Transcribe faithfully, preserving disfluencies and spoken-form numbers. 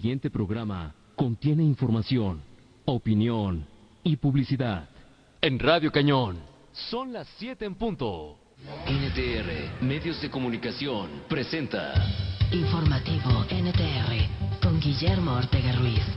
siguiente programa contiene información, opinión y publicidad. En Radio Cañón, son las siete en punto. N T R, Medios de Comunicación, presenta... Informativo N T R, con Guillermo Ortega Ruiz.